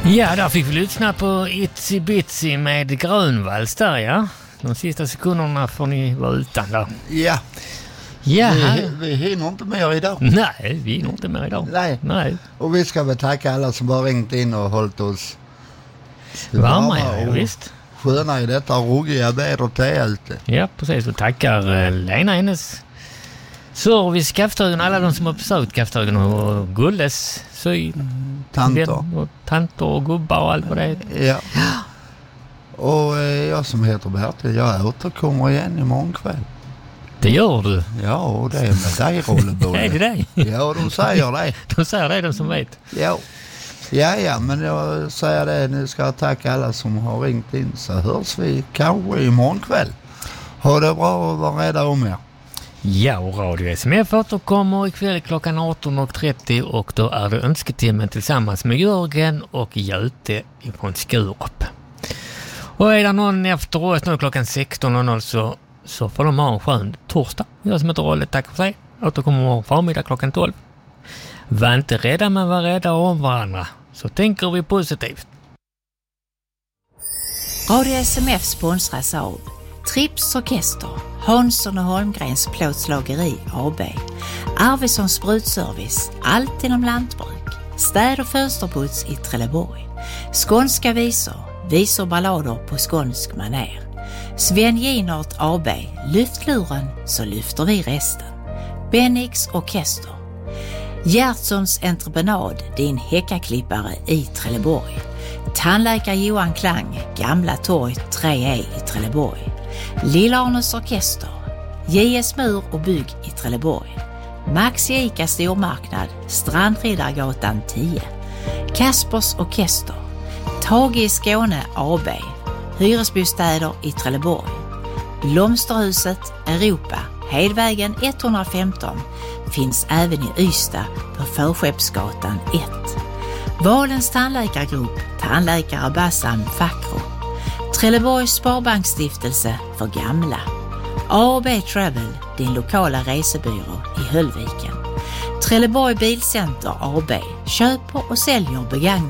Ja, där fick vi lyssna på Itsy Bitsy med Grönvalls där, ja. De sista sekunderna får ni vara utan där. Ja. Ja. Vi hinner inte mer idag. Nej, vi hinner inte mer idag. Nej. Och vi ska väl tacka alla som har ringt in och hållit oss varma, ja, visst. Sköna i detta ruggiga vädret är ute. Ja, precis. Och tackar Lena hennes service, Kafthögen, alla de som har besökt Kafthögen och Gulles tanter och gubbar och allt vad det är. Ja. Och jag som heter Bertil, jag återkommer igen imorgon kväll. Det gör du? Ja, och det är med dig, Rollebolle. Är det dig? Ja, de säger det. De säger det, de som vet. Ja, men jag säger det, nu ska jag tacka alla som har ringt in, så hörs vi kanske imorgon kväll. Ha det bra och var rädda om er. Ja, och Radio SMF återkommer ikväll klockan 18.30 och då är det önsketimmen tillsammans med Jörgen och Göte från Skurup. Och är det någon efter oss nu klockan 16.00 så får de ha en skön torsdag. Jag som heter Rolle, tack för sig. Återkommer förmiddag klockan 12. Var inte rädda, men var rädda om varandra. Så tänker vi positivt. Radio SMF sponsras av Trips Orkester, Hansson och Holmgrens plåtslageri AB, Arvidssons sprutservice, allt inom lantbruk, städ- och fönsterputs i Trelleborg, skånska visor ballader på skånsk maner, Sven Ginart AB, lyft luren så lyfter vi resten, Bennix Orkester, Gertsons entreprenad, din häckaklippare i Trelleborg, tandläkare Johan Klang, Gamla torg 3E i Trelleborg, Lilla-Arnes Orkester, JS Mur och bygg i Trelleborg, Maxi Ica stormarknad, Strandriddargatan 10, Kaspers Orkester, Tage i Skåne AB, hyresbostäder i Trelleborg, Blomsterhuset Europa, Hedvägen 115, finns även i Ystad på Förskeppsgatan 1. Valens tandläkargrupp, tandläkare Bassam Fakro, Trelleborgs Sparbanksstiftelse för gamla, A&B Travel, din lokala resebyrå i Höllviken, Trelleborg Bilcenter AB, köper och säljer begagnade